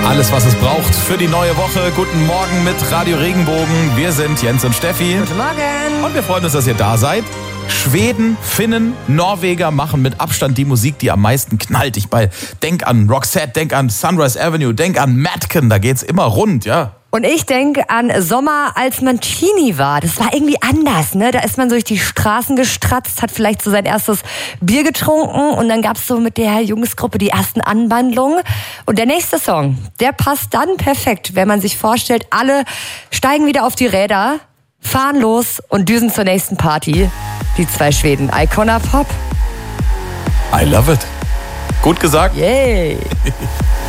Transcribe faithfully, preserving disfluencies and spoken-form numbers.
Alles, was es braucht für die neue Woche. Guten Morgen mit Radio Regenbogen. Wir sind Jens und Steffi. Guten Morgen. Und wir freuen uns, dass ihr da seid. Schweden, Finnen, Norweger machen mit Abstand die Musik, die am meisten knallt. Ich bei, denk an Roxette, denk an Sunrise Avenue, denk an Madken, da geht's immer rund, ja. Und ich denke an Sommer, als man Teenie war. Das war irgendwie anders, ne? Da ist man so durch die Straßen gestratzt, hat vielleicht so sein erstes Bier getrunken und dann gab's so mit der Jungsgruppe die ersten Anwandlungen. Und der nächste Song, der passt dann perfekt, wenn man sich vorstellt, alle steigen wieder auf die Räder, fahren los und düsen zur nächsten Party. Die zwei Schweden, Icona Pop. I love it. Gut gesagt. Yay.